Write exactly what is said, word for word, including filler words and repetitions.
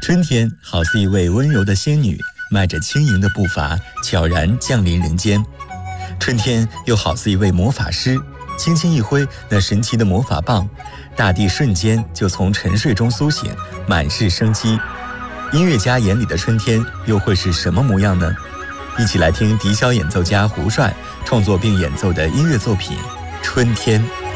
春天好似一位温柔的仙女，迈着轻盈的步伐，悄然降临人间。春天又好似一位魔法师，轻轻一挥那神奇的魔法棒，大地瞬间就从沉睡中苏醒，满是生机。音乐家眼里的春天又会是什么模样呢？一起来听笛箫演奏家胡帅创作并演奏的音乐作品《春天》。